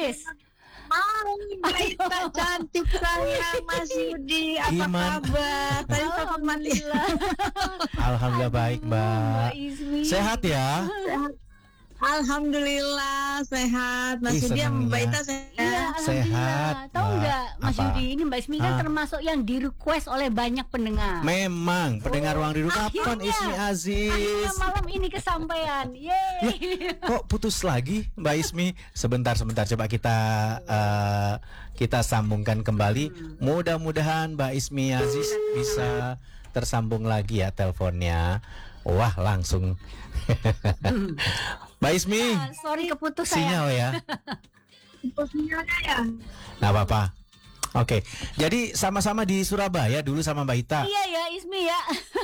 Aziz? Baita cantik saya Mas Yudi, apa kabar? Tadi sempat mati. Alhamdulillah baik, Mbak. Ismi. Sehat ya? Alhamdulillah sehat. Mas Yudi seneng sama Mbak ya. Ita sehat. Iya, Sehat, alhamdulillah. Tahu Mbak. nggak, Mas Apa? Yudi, ini Mbak Ismi kan Ah. termasuk yang di request oleh banyak pendengar. Memang pendengar ruang diru kapan Akhirnya. Ismi Aziz? Akhirnya malam ini kesampaian. Yeay. Kok putus lagi Mbak Ismi? Sebentar coba kita sambungkan kembali. Mudah-mudahan Mbak Ismi Aziz bisa tersambung lagi ya teleponnya. Wah, langsung. Mbak Ismi, Sorry keputus saya. sinyal ya. Sinyalnya ya. Nggak apa-apa. Oke, jadi sama-sama di Surabaya dulu sama Mbak Ita. Iya ya Ismi ya.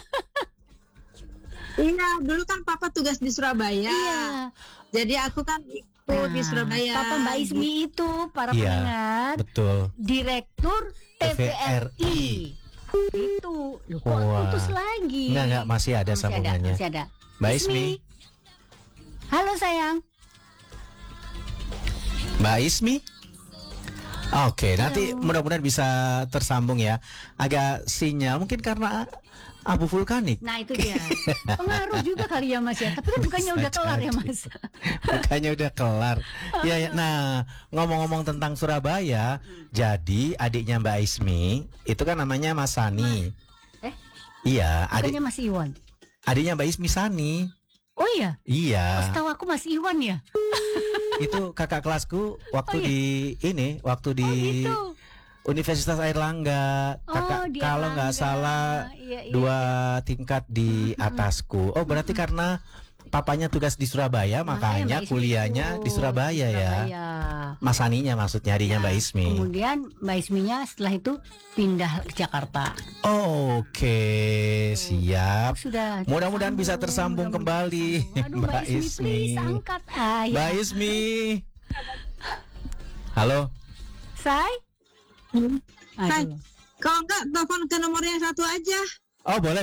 Iya, dulu kan Papa tugas di Surabaya. Iya. Jadi aku kan ikut di Surabaya. Papa Mbak Ismi itu para Iya, pendengar, betul. Direktur TVRI. Itu. Loh, kok Wah. putus lagi? Enggak, masih ada sambungannya. Masih ada. Mbak Ismi. Halo sayang. Mbak Ismi. Oke, nanti mudah-mudahan bisa tersambung ya. Agak sinyal mungkin karena abu vulkanik. Nah itu dia. Pengaruh juga kali ya Mas ya. Tapi kan bukannya Bisa udah kelar ya jadi. Mas. Bukannya udah kelar. Ya, ya. Nah, ngomong-ngomong tentang Surabaya, jadi adiknya Mbak Ismi itu kan namanya Mas Sani. Iya, Bukannya Mas Iwan. adiknya Mbak Ismi Sani. Oh iya. Iya. Setahu aku Mas Iwan ya. Itu kakak kelasku waktu Oh, iya. waktu di gitu. Universitas Airlangga. Kakak di kalau nggak Airlangga. salah Iya, iya, dua tingkat di atasku. Oh, berarti karena papanya tugas di Surabaya, makanya Mbak Ismi kuliahnya itu di Surabaya ya. Surabaya. Mas Saninya maksudnya adiknya Mbak Ismi. Kemudian Mbak Isminya setelah itu pindah ke Jakarta. Oke, siap. Sudah. Mudah-mudahan bisa tersambung kembali, Aduh, Mbak Ismi, please angkat. Ya. Mbak Ismi. Halo. Say? Hai. Aduh. Kalau enggak telepon ke nomor yang satu aja. Oh, boleh.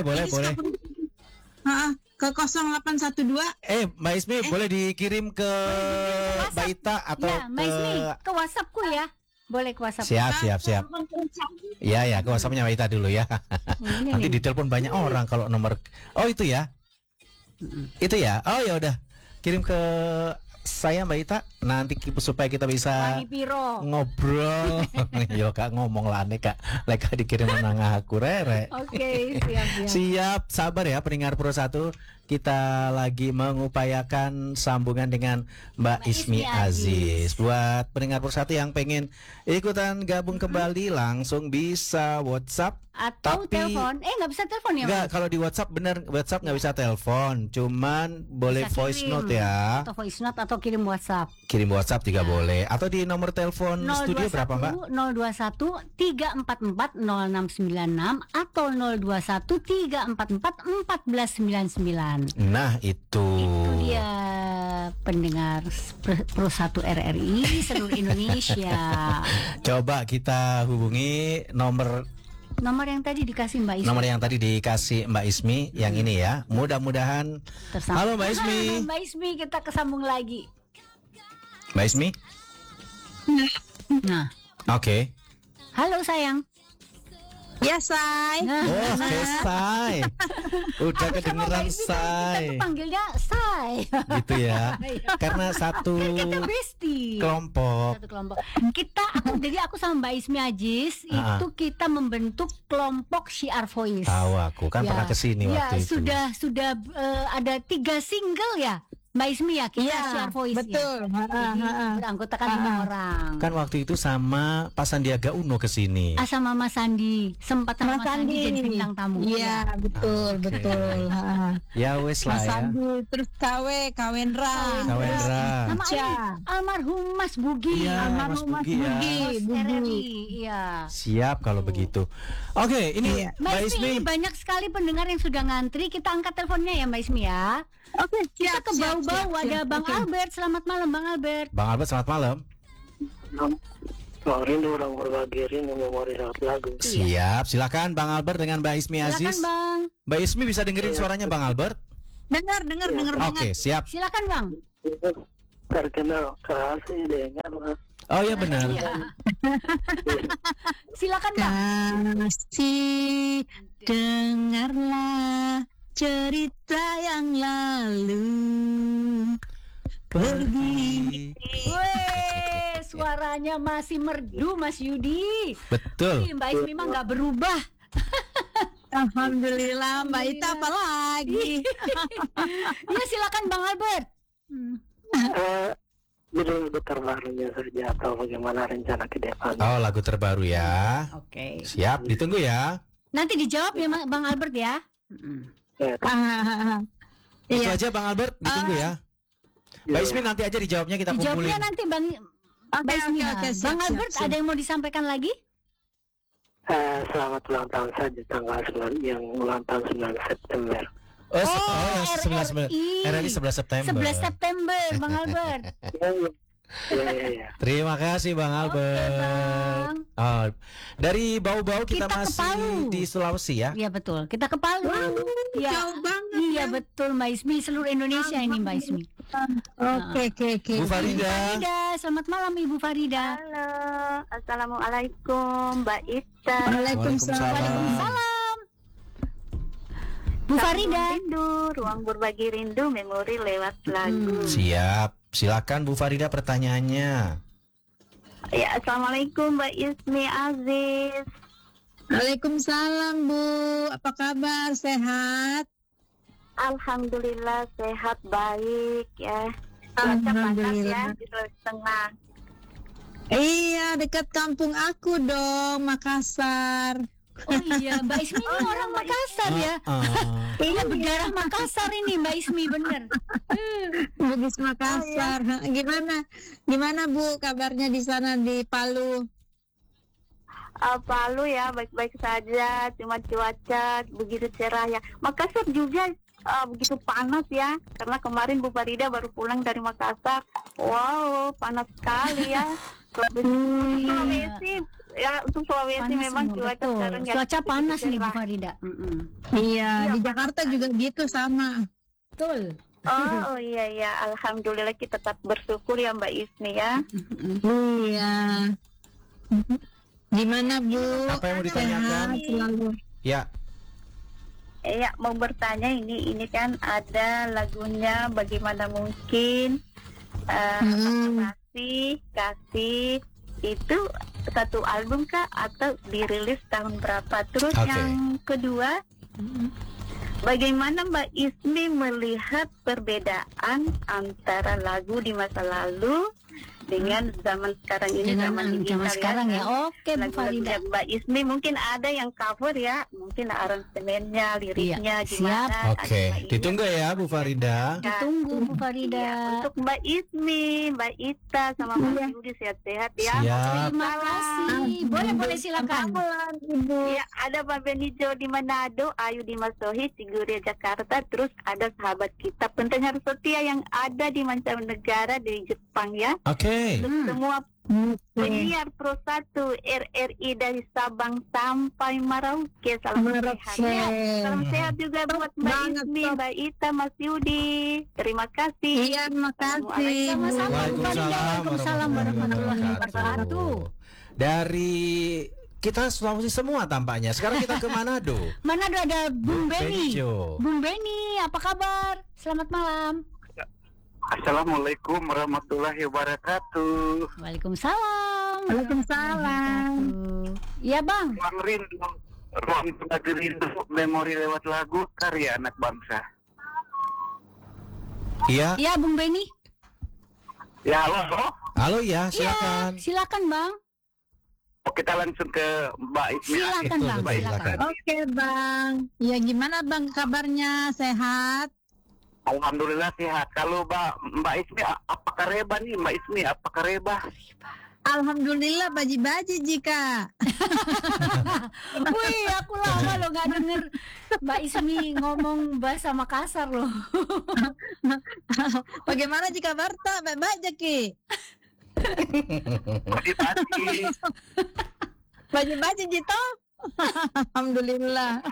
Ke 0812. Mbak Ismi boleh dikirim ke Mbak Ita atau Ya, Mbak Ismi, ke ke WhatsAppku ya. Boleh ke WhatsApp. Siap. Iya, ke WhatsApp-nya Mbak Ita dulu ya. Ini Nanti nih. ditelepon banyak orang kalau nomor. Oh, itu ya. Itu ya. Oh, ya udah. Kirim ke saya Mbak Ita nanti supaya kita bisa Wangi piro. ngobrol. Yo Kak ngomong lah nih Kak. Leka dikirim menang aku rere. Oke, siap. Siap, sabar ya pendengar Pro 1. Kita lagi mengupayakan sambungan dengan Mbak Ismi Aziz. Buat pendengar Pro 1 yang pengen ikutan gabung kembali langsung bisa WhatsApp Atau telepon. Nggak bisa telepon ya, Enggak, Mas? kalau di WhatsApp bener WhatsApp nggak bisa telepon, cuman boleh Bisa voice kirim. note ya. Atau voice note atau kirim WhatsApp. Kirim WhatsApp juga boleh. Atau di nomor telepon studio berapa Mbak? 021 344 0696 atau 021 344 1499. Nah itu. Itu dia pendengar Pro 1 RRI seluruh Indonesia. Coba kita hubungi nomor Nomor yang tadi dikasih Mbak Ismi. nomor yang tadi dikasih Mbak Ismi yang ini ya. Mudah-mudahan. Tersambung. Halo Mbak Ismi. Mbak Ismi, kita kesambung lagi. Mbak Ismi. Nah, Oke. halo sayang. Ya, Say. Nah, Oh, Say. Udah kedengeran Say. kita panggilnya Say. Gitu ya. Karena satu Kita bestie. kelompok. Satu kelompok. Jadi aku sama Mbak Ismi Aziz itu kita membentuk kelompok Syiar Voice. Tahu aku kan pernah kesini waktu itu. Sudah ada 3 single ya Mbak Ismi ya kita Syiar Voice betul. ya. Jadi beranggotakan 5 orang. Kan waktu itu sama Pak Sandiaga Uno kesini. Sama Mas Sandi sempat sama Mas Sandi jadi bintang tamu. Iya, betul, Oke. betul. Ya wes lah Mas ya. Sandi, terus Kawendra. Kawendra. Sama ini, almarhum Mas Bugi. Iya, Almarhum Mas Bugi ya. Bos RRI. Iya. Siap kalau begitu. Oke, ini Mbak Mbak Ismi, Ismi. banyak sekali pendengar yang sudah ngantri. Kita angkat teleponnya ya Mbak Ismi ya. Oke, Kita siap. ke bau-bau ada Bang Oke. Albert. Selamat malam Bang Albert. Bang Albert selamat malam. Bang Rindu orang berbagi rindu memori saat lagu. Siap, silakan Bang Albert dengan Mbak Ismi Silakan Aziz. Bang. Mbak Ismi bisa dengerin suaranya Bang Albert? Dengar Oke, banget. siap. Silakan Bang. Terkenal kasih dengan Oh ya benar. Iya. Silakan Bang. Kasih, dengarlah cerita yang lalu. Pergi. Weh, suaranya masih merdu Mas Yudi. Betul. Ih, Mbak Ismi mah nggak berubah. Alhamdulillah, Mbak Ita apa lagi? Ya silakan Bang Albert. Judul lagu terbarunya saja atau bagaimana rencana ke depan? Oh lagu terbaru ya. Oke. Siap, ditunggu ya. Nanti dijawab ya Bang Albert ya. Ya, Itu Iya. aja Bang Albert, ditunggu ya. Mbak Ismi nanti aja dijawabnya kita Dijawabnya kumpulin. nanti Bang Mbak Ismi. oke, siap, Bang siap, Albert siap. ada yang mau disampaikan lagi? selamat ulang tahun saja tanggal 9 yang ulang tahun 9 September. Oh, RRI. RRI 11 September. 11 September Bang Albert. Ya. Terima kasih Bang Albert. Bang. Oh, dari Bau-Bau kita Kita ke masih Palu. di Sulawesi ya. Iya betul. Kita ke Palu. Iya. Jauh banget. Iya betul Mbak Ismi, seluruh Indonesia ini Mbak Ismi. Oke. Bu Farida. Farida, selamat malam Ibu Farida. Halo, assalamualaikum Mbak Ita. Waalaikumsalam. Waalaikumsalam. Bu Farida. Ruang berbagi rindu, memori lewat lagu. Siap. Silakan Bu Farida pertanyaannya. Ya, assalamualaikum Mbak Ismi Aziz. Waalaikumsalam, Bu. Apa kabar? Sehat? Alhamdulillah sehat baik ya. Cuaca panas ya Alhamdulillah. di Sulawesi Tengah. Iya, dekat kampung aku dong, Makassar. Oh iya, Mbak Ismi ini orang Makassar ya. Iya berdarah Makassar ini Mbak Ismi bener. Bugis Makassar. Gimana Bu kabarnya di sana di Palu? Palu ya baik-baik saja, cuma cuaca begitu cerah ya. Makassar juga begitu panas ya, karena kemarin Bu Farida baru pulang dari Makassar. Wow, panas sekali ya. Sulawesi ya, untuk Sulawesi Panas memang semua, cuaca betul. sekarang ya Cuaca panas nih Bu cerah. Farida. Iya, di Jakarta juga gitu sama. Betul. Oh iya, alhamdulillah kita tetap bersyukur ya Mbak Ismi ya. Iya. Gimana Bu? Apa yang mau ditanyakan? Sehat selalu. Ya. Ya mau bertanya ini kan ada lagunya Bagaimana Mungkin kasih itu satu album kah atau dirilis tahun berapa? Terus Oke. yang kedua, bagaimana Mbak Ismi melihat perbedaan antara lagu di masa lalu dengan zaman sekarang ini, Dengan zaman sekarang ya. Oke Bu Lagu-lagu Farida. Mbak Ismi mungkin ada yang cover ya, mungkin aransemennya, liriknya Iya, gimana. Oke. ada Mbak Ditunggu ya Bu Farida. Ina. Ditunggu Bu Ya, Farida. untuk Mbak Ismi, Mbak Ita sama Mas Yudi sehat-sehat ya. Siap. Terima kasih. Boleh silakan. Ya, ada Pak Benijo di Manado, Ayu di Masohi, Ciguria Jakarta, terus ada sahabat kita pendengar setia yang ada di mancanegara di Jepang ya. Oke. Untuk semua penyiar Pro 1 RRI dari Sabang sampai Merauke, salam sehat ya. Salam sehat juga buat Mbak Banget, Ismi, Sob. Mbak Ita, Mas Yudi. Terima kasih. Iya, makasih. Sama-sama Bu Farida. Waalaikumsalam warahmatullahi wabarakatuh. Dari kita Sulawesi semua tampaknya. Sekarang kita ke Manado. Manado ada Bung Beni. Benijo. Bung Beni, apa kabar? Selamat malam. Assalamualaikum warahmatullahi wabarakatuh. Waalaikumsalam. Waalaikumsalam. Iya Bang. Ruang rindu, ruang berbagi rindu, memori lewat lagu karya anak bangsa. Iya. Iya Bung Beni. Ya halo. Halo ya, silakan. Silakan Bang. Oh, kita langsung ke Mbak Ismi. Silakan Itu, Bang. Mbak, Silakan. Oke, Bang. Ya gimana Bang kabarnya? Sehat? Alhamdulillah sehat. Kalau Mbak Ismi apakah reba nih Mbak Ismi? Apakah reba? Alhamdulillah baji-baji jika. Wih, aku lama loh nggak denger Mbak Ismi ngomong bahasa Makassar loh. Bagaimana jika Barta? Baik-baik Ki. Pagi-pagi. Baji-baji Jito. Alhamdulillah.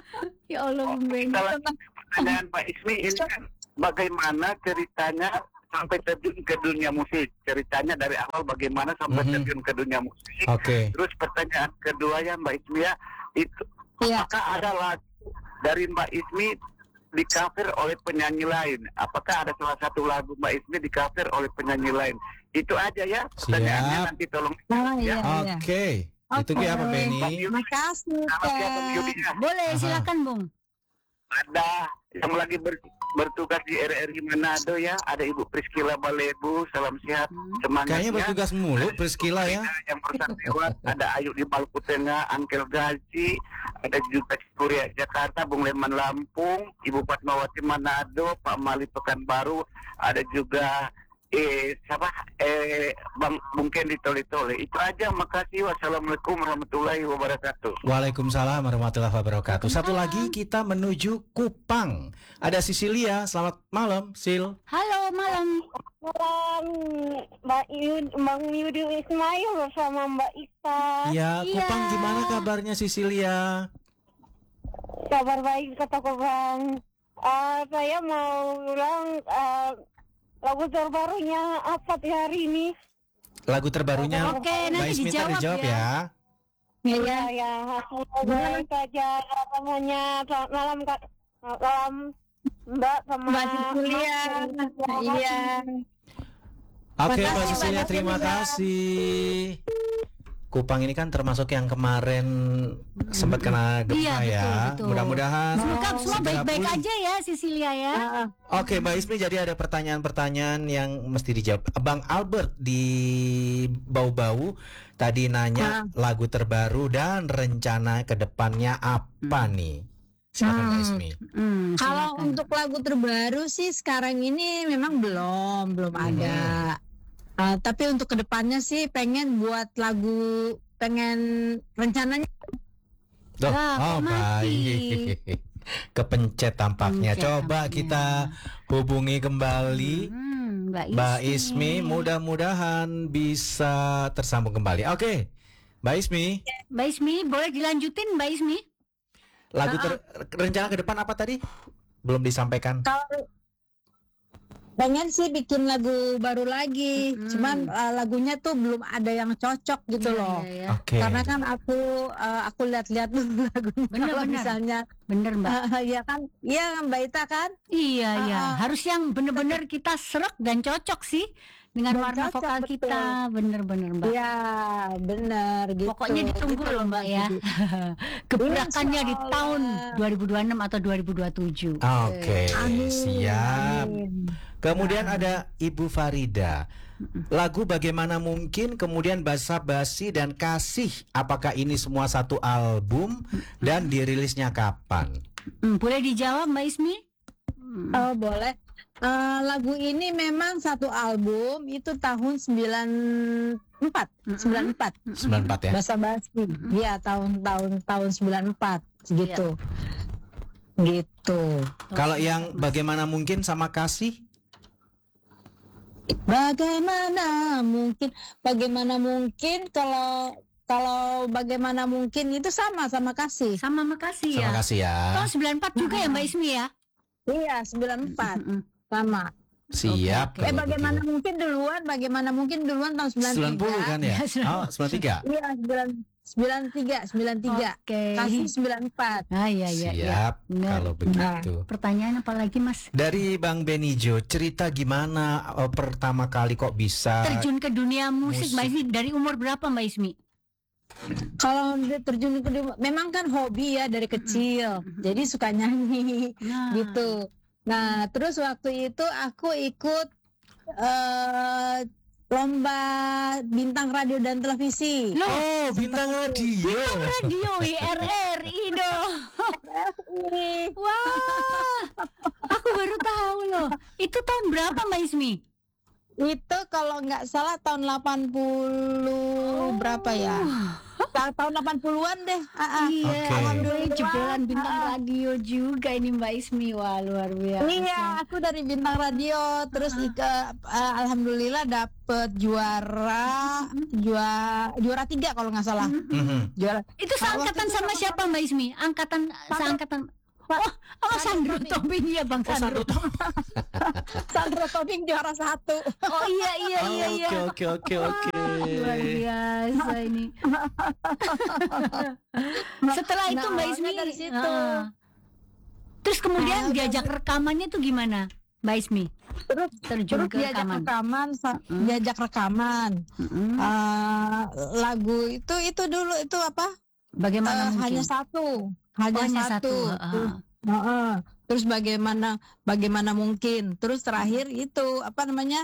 Ya Allah Bung Beni. Kita lanjut pertanyaan Mbak Ismi ini kan bagaimana ceritanya sampai terjun ke dunia musik? Ceritanya dari awal bagaimana sampai terjun ke dunia musik? Oke. Terus pertanyaan kedua ya Mbak Ismi ya, itu apakah ada lagu dari Mbak Ismi di cover oleh penyanyi lain? Apakah ada salah satu lagu Mbak Ismi di cover oleh penyanyi lain? Itu aja ya pertanyaannya, Siap. nanti tolong. Oke. Itu Oke. apa Benny? Terima kasih, Kak. Boleh, silakan Bung. Ada yang lagi bertugas di RRI Manado ya, ada Ibu Priscila Balebu, salam sehat, semangat Kayaknya ya. bertugas mulu Priscila ya. Yang bersangkutan ada Ayu di Maluku Tengah, Angkel Gazi, ada juga Kuria Jakarta, Bung Leman Lampung, Ibu Fatmawati Manado, Pak Mali Pekanbaru, ada juga Bung Kendi Tole-Tole. Itu aja, makasih. Wassalamualaikum warahmatullahi wabarakatuh. Waalaikumsalam warahmatullahi wabarakatuh. Satu lagi kita menuju Kupang. Ada Sisilia. Selamat malam, Sil. Halo, malam. Bang Yudi Ismail bersama Mbak Isa. Ya, Kupang gimana kabarnya Sisilia? Kabar baik kata Bang. Saya mau ulang lagu terbarunya apa di hari ini? Lagu terbarunya Oke, Mbak nanti Ismita dijawab dijawab ya. ya. Iya, aku baik saja harapannya. Malam Mbak sama Mbak Cecilia. Iya. Oke, Mbak Makasih, Sisilia, Mbak terima Cecilia. kasih. Kupang ini kan termasuk yang kemarin sempat kena gempa Iya, ya. betul. Mudah-mudahan Semoga semua segera baik-baik pulih. aja ya Sisilia ya. Oke, Mbak Ismi, jadi ada pertanyaan-pertanyaan yang mesti dijawab. Bang Albert di Bau-Bau tadi nanya lagu terbaru dan rencana ke depannya apa nih? Silakan Mbak Ismi. Kalau Silakan. untuk lagu terbaru sih sekarang ini memang belum ada. Tapi untuk kedepannya sih pengen buat lagu, rencananya. Duh, Lah, kok mati? baik. Kepencet tampaknya. Kepencet Coba tampaknya. kita hubungi kembali Mbak Ismi. Mudah-mudahan bisa tersambung kembali. Oke, Mbak Ismi. Mbak Ismi, boleh dilanjutin Mbak Ismi? Lagu rencana ke depan apa tadi? Belum disampaikan. Kalau pengen sih bikin lagu baru lagi, cuman lagunya tuh belum ada yang cocok gitu loh. Iya. Oke. Karena kan aku lihat-lihat dulu lagunya. Bener, Kalau bener. misalnya Bener Mbak. ya kan, iya Mbak Ita kan. Iya, iya. Harus yang bener-bener kita serak dan cocok sih dengan Dan warna cocok, vokal betul. kita. Bener-bener Mbak. Iya benar gitu. Pokoknya ditunggu Gitu loh Mbak ya. Gebrakannya di Insya tahun Allah. 2026 atau 2027. Oke, Amin. siap. Amin. Kemudian ada Ibu Farida. Lagu Bagaimana Mungkin, kemudian Basa-Basi dan Kasih. Apakah ini semua satu album dan dirilisnya kapan? Boleh dijawab Mbak Ismi? Oh boleh. Lagu ini memang satu album, itu tahun 94. 94 ya. Basa-basi. Iya, tahun 94 segitu. Gitu. Kalau yang Bagaimana Mungkin sama Kasih? Bagaimana mungkin kalau bagaimana mungkin itu sama kasih. Sama Makasih Sama ya. Kasih ya. Tahun 94 juga ya Mbak Ismi ya? Iya, 94. Sama. Siap. Oke. kalau Bagaimana begitu. mungkin duluan tahun 93. 90 kan ya? Oh, 93. Iya, 93. Oke. Kasih 94. Ah, iya, iya, iya. Siap Benar. kalau begitu. Pertanyaan apa lagi Mas? Dari Bang Benijo, cerita gimana pertama kali kok bisa Terjun ke dunia musik musik. Mbak Ismi dari umur berapa Mbak Ismi? Kalau dia terjun ke memang kan hobi ya dari kecil. Jadi suka nyanyi Nah. gitu. Nah, terus waktu itu aku ikut lomba bintang radio dan televisi. Oh, bintang radio. Radio RRI dong. Wah, aku baru tahu loh. Itu tahun berapa Mbak Ismi? Itu kalau nggak salah tahun 80 berapa ya? Tahun 80-an deh. Iya, Oke. alhamdulillah jebolan bintang radio juga ini Mbak Ismi. Wah, luar biasa. Iya, aku dari bintang radio terus alhamdulillah dapet juara 3 kalau nggak salah. Mhm. Juara. Itu seangkatan sama siapa Mbak Ismi? Seangkatan. Oh, Sandro Tobing ya Bang Sandro. Sandro Tobing juara 1. Oh iya. Oke. Luar biasa ini. Setelah itu Mbak Ismi dari situ. Terus kemudian diajak rekamannya tuh gimana Mbak Ismi? Terjun ke rekaman. Diajak rekaman. Lagu itu dulu itu apa? Bagaimana mungkin? Hanya satu. Terus bagaimana mungkin? Terus terakhir itu apa namanya?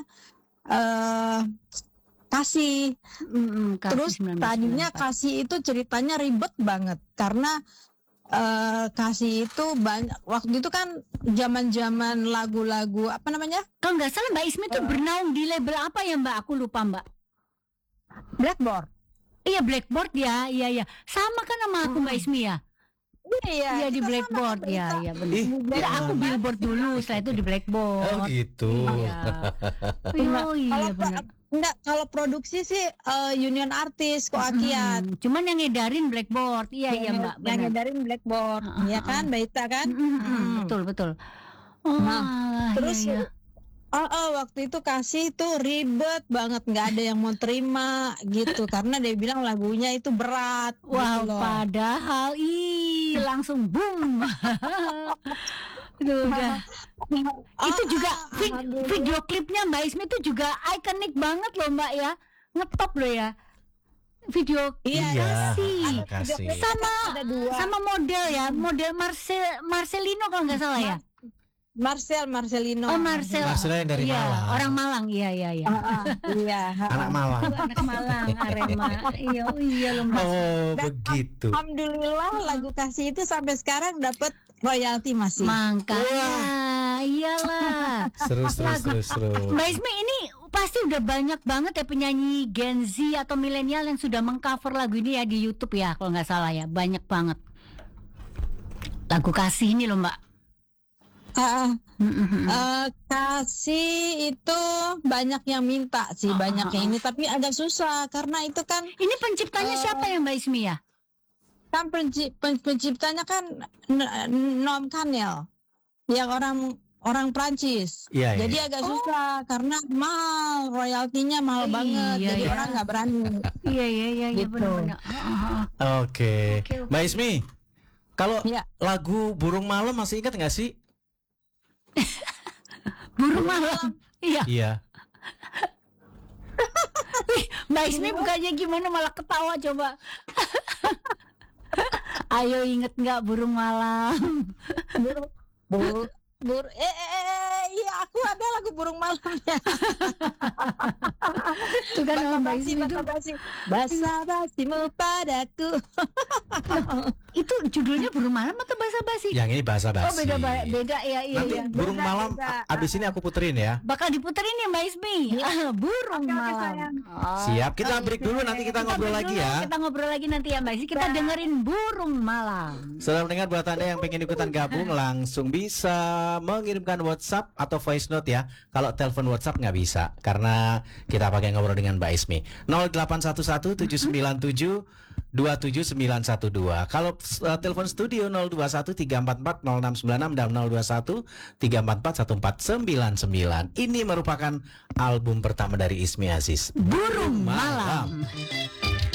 Kasih. Terus 1994. tadinya Kasih itu ceritanya ribet banget karena Kasih itu banyak waktu itu kan zaman lagu-lagu apa namanya? Kalau nggak salah Mbak Ismi tuh bernaung di label apa ya Mbak? Aku lupa Mbak. Blackboard. Iya Blackboard ya, iya. Sama kan sama aku Mbak Ismi ya? Iya di Blackboard ya, iya benar. Tidak, aku Billboard dulu, setelah itu di Blackboard. Oh gitu. Iya. Oh iya benar. Enggak, kalau produksi sih Union Artist Koakiat. Cuman yang ngedarin Blackboard, iya Mbak. Yang Benar. ngedarin Blackboard, ya kan, Baita kan? Betul. Oh, terus iya. Waktu itu Kasih itu ribet banget, nggak ada yang mau terima gitu karena dia bilang lagunya itu berat. Wow, gitu loh. padahal langsung boom. Itu udah. Itu juga video klipnya Mbak Ismi itu juga ikonik banget loh Mbak ya. Ngetop loh ya. Video Kasih. sama model ya, model Marcelino kalau nggak salah ya. Marcelino. Oh Marcel yang dari iya, Malang. orang Malang, iya. Iya. Anak Malang. Anak Malang, Arema. Iya loh Mas. Oh begitu. Alhamdulillah lagu Kasih itu sampai sekarang dapat royalti masih. Makanya, iyalah. Seru. Mbak Ismi ini pasti udah banyak banget ya penyanyi Gen Z atau milenial yang sudah mengcover lagu ini ya di YouTube ya kalau nggak salah ya, banyak banget. Lagu Kasih ini loh Mbak. Kasih itu banyak yang minta sih, banyak yang ini, tapi agak susah karena itu kan Ini penciptanya siapa ya Mbak Ismi ya? kan penciptanya kan Noam Kanel yang orang Prancis. Iya. Jadi agak susah karena mahal, royaltinya mahal banget. Jadi orang nggak berani. Iya Gitu. benar-benar. Oke. Mbak Ismi, kalau Iya. lagu Burung Malam masih ingat nggak sih? Burung malam. Iya. Iya. Mbak Ismi bukannya gimana malah ketawa coba. Ayo inget nggak Burung Malam? Iya aku ada lagu Burung Malamnya. Itu kan sama Mbak Ismi itu. Basa-basimu padaku. Itu judulnya Burung Malam atau basa-basi? Yang ini bahasa basi. Oh beda ya. Nanti Iya. Burung Malam abis ini aku puterin ya. Bakal diputerin ya Mbak Ismi. Burung Malam. Siap, kita break dulu, nanti kita ngobrol lagi ya. Kita ngobrol lagi nanti ya Mbak Ismi. Kita dengerin Burung Malam. Saudara pendengar, buat Anda yang pengen ikutan gabung langsung bisa mengirimkan WhatsApp atau voice note ya. Kalau telepon WhatsApp nggak bisa karena kita pakai ngobrol dengan Mbak Ismi. 0811 797 27912. Kalau telepon studio 021 344 0696 dan 021 344 1499. Ini merupakan album pertama dari Ismi Aziz, Burung Malam.